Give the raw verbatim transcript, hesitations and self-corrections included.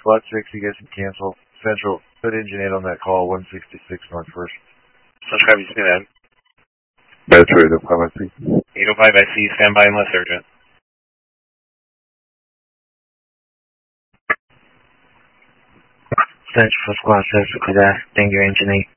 Squad six, you guys can cancel. Central, put engine eight on that call, one sixty-six North First. Subscribe, you see that. Metro eight oh five I C. eight oh five I C, stand by unless urgent. Central Squad six, could I sting your engine eight?